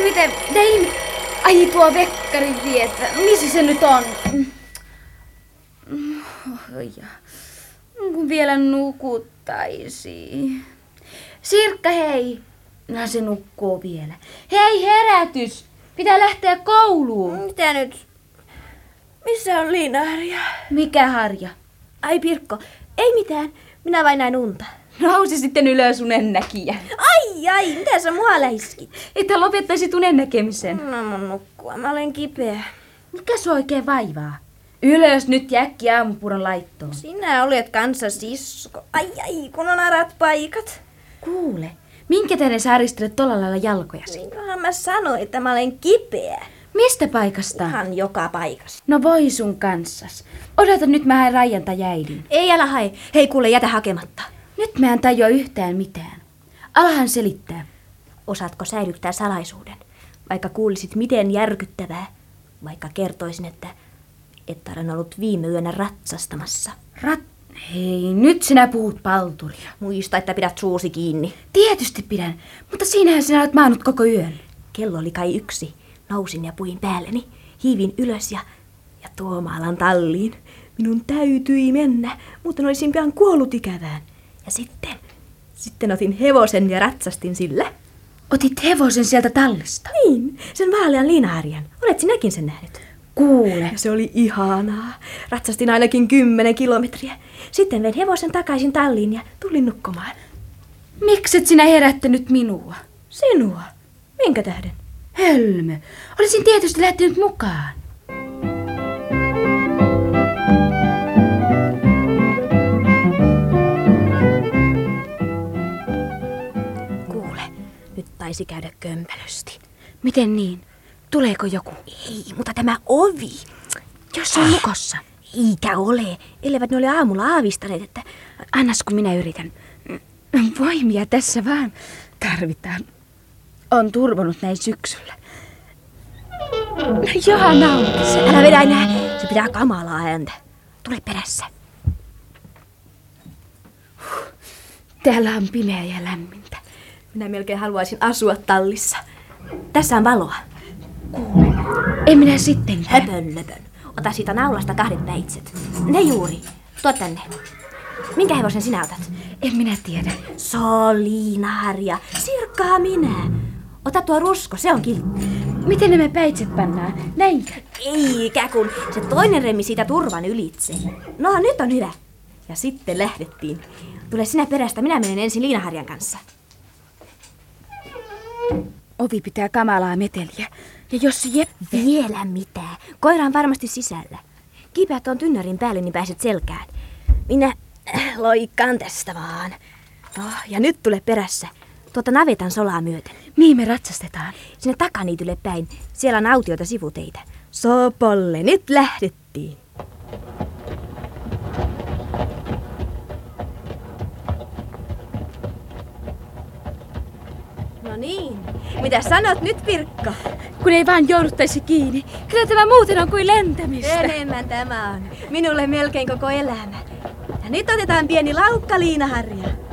Mitä ai tuo vekkari vietä. Missä se nyt on? Kun vielä nukuttaisi. Sirkka, hei. No se nukkuu vielä. Hei, herätys. Pitää lähteä kouluun. Mitä nyt? Missä on Liina-Harja? Mikä Harja? Ai Pirkko, ei mitään. Minä vain näin unta. Nousi sitten ylös unennäkijä. Ai, mitä sä mua läiskit? Että lopettaisit unennäkemisen. No mun nukkua, mä olen kipeä. Mikä sua oikein vaivaa? Ylös nyt jäkki aamupuron laittoon. Sinä olet kanssa sisko. Ai, kun on arat paikat. Kuule, minkä tähden sä aristelet tolla lailla jalkojasi? Niinköhän mä sanoin, että mä olen kipeä. Mistä paikasta? Ihan joka paikassa. No voi sun kanssas. Odota nyt, mä haen Raijan tai äidin. Ei älä hae. Hei kuule, jätä hakematta. Nyt mä en tajua yhtään mitään. Alahan selittää. Osaatko säilyttää salaisuuden? Vaikka kuulisit miten järkyttävää. Vaikka kertoisin, että olen ollut viime yönä ratsastamassa. Hei, nyt sinä puhut palturia. Muista, että pidät suusi kiinni. Tietysti pidän, mutta siinähän sinä olet maannut koko yön. Kello oli kai 1. Nousin ja puin päälleni. Hiivin ylös ja Tuomaalan talliin. Minun täytyi mennä, muuten olisin pian kuollut ikävään. Ja sitten otin hevosen ja ratsastin sillä. Otit hevosen sieltä tallista? Niin, sen vaalean Liina-Harjan. Olet sinäkin sen nähnyt? Kuule. Se oli ihanaa. Ratsastin ainakin 10 kilometriä. Sitten vein hevosen takaisin talliin ja tulin nukkumaan. Mikset sinä herättänyt minua? Sinua? Minkä tähden? Hölmö. Olisin tietysti lähtenyt mukaan. Kuule, nyt taisi käydä kömpelösti. Miten niin? Tuleeko joku? Ei, mutta tämä ovi. Jos on lukossa. Eikä ole. Elleivät ne ole aamulla aavistaneet, että... Annas kun minä yritän. Voimia tässä vaan tarvitaan. On turvonut näin syksyllä. Johan aukesi. Älä vedä enää. Se pitää kamalaa ääntä. Tule perässä. Täällä on pimeä ja lämmintä. Minä melkein haluaisin asua tallissa. Tässä on valoa. Kuule, en minä sittenkään. Höpön. Ota siitä naulasta 2 päitset. Ne juuri. Tuo tänne. Minkä hevosen sinä otat? En minä tiedä. Liina-Harja. Sirkkaa minä. Ota tuo rusko, se on kiltti. Miten nämä päitset pannaan? Näinkö? Eikä kun se toinen remmi siitä turvan ylitse. No nyt on hyvä. Ja sitten lähdettiin. Tule sinä perästä, minä menen ensin Liina-Harjan kanssa. Ovi pitää kamalaa meteliä. Ja jos se Vielä mitään. Koira on varmasti sisällä. Kipeät on tynnärin päälle, niin pääset selkään. Minä loikkaan tästä vaan. No, ja nyt tule perässä. Tuota navetan solaa myöten. Mihin me ratsastetaan? Sinne takaniitylle päin. Siellä on autioita sivuteitä. Sopolle, nyt lähdettiin. No niin. Mitä sanot nyt, Pirkka? Kun ei vaan jouduttaisi kiinni. Kyllä tämä muuten on kuin lentämistä. Enemmän tämä on. Minulle melkein koko elämä. Ja nyt otetaan pieni laukka, Liina-Harja.